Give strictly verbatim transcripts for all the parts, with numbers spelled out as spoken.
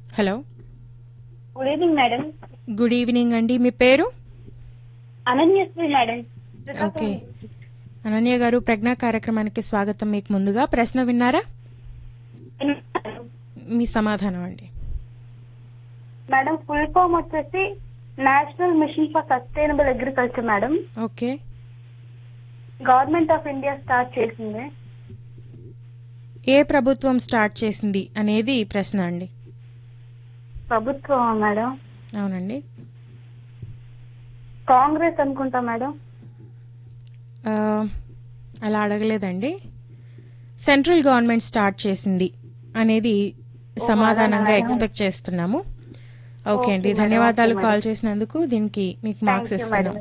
Hello, good evening madam. Good evening అండి. మీ పేరు? Ananyasri madam. Okay, Ananya గారు, ప్రజ్ఞా కార్యక్రమానికి స్వాగతం. మీకు ముందుగా ప్రశ్న విన్నారా? మీ సమాధానం అండి. మేడం, ఫుల్ ఫామ్ వచ్చేసి national mission for sustainable agriculture madam. Okay, government of India start చేసింది. ఏ ప్రభుత్వం స్టార్ట్ చేసింది అనేది ప్రశ్న అండి. ప్రభుత్వం మేడం, అవునండి. కాంగ్రెస్ అనుకుంటా మేడం. ఆ, అలా అడగలేదండి. సెంట్రల్ గవర్నమెంట్ స్టార్ట్ చేసింది అనేది సమాధానంగా ఎక్స్పెక్ట్ చేస్తున్నాము. ఓకే అండి, ధన్యవాదాలు కాల్ చేసినందుకు. దీనికి మీకు మార్క్స్ ఇస్తున్నాం.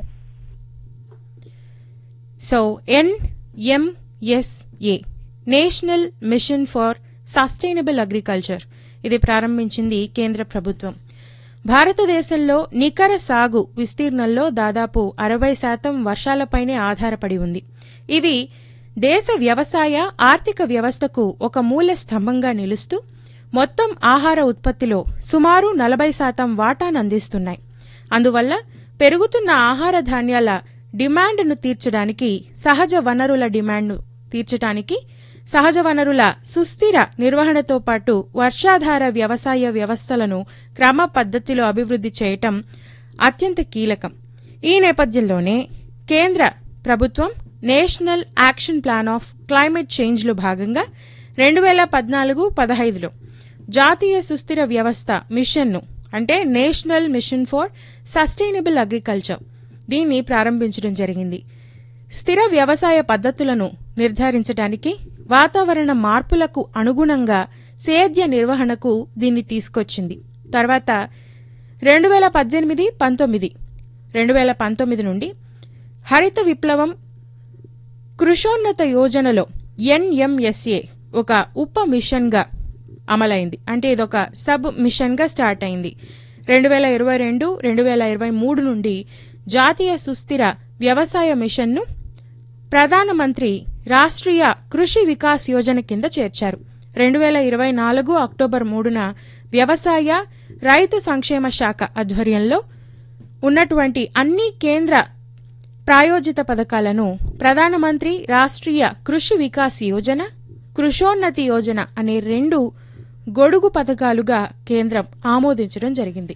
So NMSA national mission for sustainable agriculture ఇది ప్రారంభించింది కేంద్ర ప్రభుత్వం. భారతదేశంలో నికర సాగు విస్తీర్ణంలో దాదాపు అరవై శాతం వర్షాలపైనే ఆధారపడి ఉంది. ఇవి దేశ వ్యవసాయ ఆర్థిక వ్యవస్థకు ఒక మూల స్తంభంగా నిలుస్తూ మొత్తం ఆహార ఉత్పత్తిలో సుమారు నలభై శాతం వాటాను అందిస్తున్నాయి. అందువల్ల పెరుగుతున్న ఆహార ధాన్యాల డిమాండ్ను తీర్చడానికి, సహజ వనరుల డిమాండ్ను తీర్చడానికి సహజ వనరుల సుస్థిర నిర్వహణతో పాటు వర్షాధార వ్యవసాయ వ్యవస్థలను క్రమ పద్ధతిలో అభివృద్ధి చేయటం అత్యంత కీలకం. ఈ నేపథ్యంలోనే కేంద్ర ప్రభుత్వం national action plan of climate చేంజ్లో భాగంగా రెండు వేల పద్నాలుగు పదహైదులో జాతీయ సుస్థిర వ్యవస్థ మిషన్ను, అంటే national mission for sustainable agriculture, దీన్ని ప్రారంభించడం జరిగింది. స్థిర వ్యవసాయ పద్ధతులను నిర్ధారించడానికి, వాతావరణ మార్పులకు అనుగుణంగా సేద్య నిర్వహణకు దీన్ని తీసుకొచ్చింది. తర్వాత రెండు వేల పద్దెనిమిది పంతొమ్మిది రెండు వేల పంతొమ్మిది నుండి హరిత విప్లవం కృషోన్నత యోజనలో ఎన్ఎంఎస్ఏ ఒక ఉప మిషన్గా అమలైంది. అంటే ఇదొక సబ్ మిషన్గా స్టార్ట్ అయింది. రెండు వేల ఇరవై రెండు రెండు వేల ఇరవై మూడు నుండి జాతీయ సుస్థిర వ్యవసాయ మిషన్ను ప్రధానమంత్రి రాష్ట్రీయ కృషి వికాస్ యోజన కింద చేర్చారు. రెండు వేల ఇరవై నాలుగు అక్టోబర్ మూడున వ్యవసాయ రైతు సంక్షేమ శాఖ ఆధ్వర్యంలో ఉన్నటువంటి అన్ని కేంద్ర ప్రాయోజిత పథకాలను ప్రధానమంత్రి రాష్ట్రీయ కృషి వికాస్ యోజన, కృషోన్నతి యోజన అనే రెండు గొడుగు పథకాలుగా కేంద్రం ఆమోదించడం జరిగింది.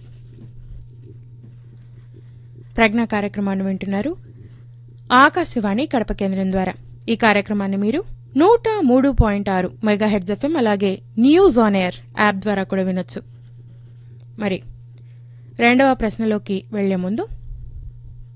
ప్రజ్ఞా కార్యక్రమాన్ని వింటున్నారు ఆకాశవాణి కడప కేంద్రం ద్వారా. ఈ కార్యక్రమాన్ని మీరు నూట మూడు పాయింట్ ఆరు మెగాహెర్ట్జ్ ఎఫ్ఎం అలాగే న్యూస్ ఆన్ ఎయిర్ యాప్ ద్వారా కూడా వినొచ్చు. మరి రెండవ ప్రశ్నలోకి వెళ్లే ముందు